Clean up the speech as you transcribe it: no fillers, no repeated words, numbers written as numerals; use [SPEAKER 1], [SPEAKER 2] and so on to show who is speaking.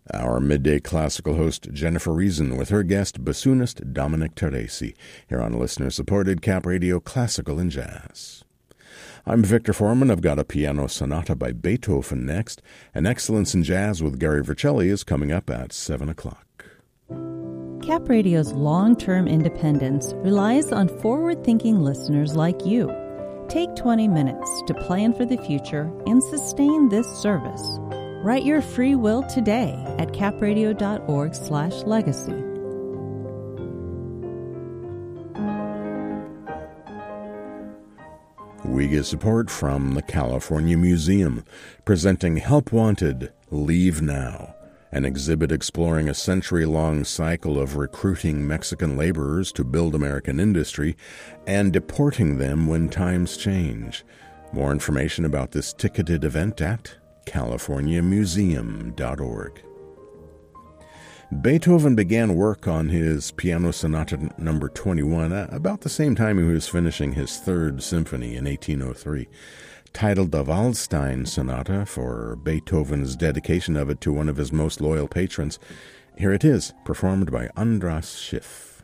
[SPEAKER 1] Our midday classical host, Jennifer Reason, with her guest, bassoonist Dominic Teresi, here on listener-supported Cap Radio Classical and Jazz. I'm Victor Foreman. I've got a piano sonata by Beethoven next, and Excellence in Jazz with Gary Vercelli is coming up at 7 o'clock.
[SPEAKER 2] Cap Radio's long-term independence relies on forward-thinking listeners like you. Take 20 minutes to plan for the future and sustain this service. Write your free will today at capradio.org/legacy.
[SPEAKER 1] We get support from the California Museum, presenting Help Wanted, Leave Now, an exhibit exploring a century-long cycle of recruiting Mexican laborers to build American industry and deporting them when times change. More information about this ticketed event at californiamuseum.org. Beethoven began work on his Piano Sonata No. 21 about the same time he was finishing his Third Symphony in 1803. Titled the Waldstein Sonata for Beethoven's dedication of it to one of his most loyal patrons. Here it is, performed by Andras Schiff.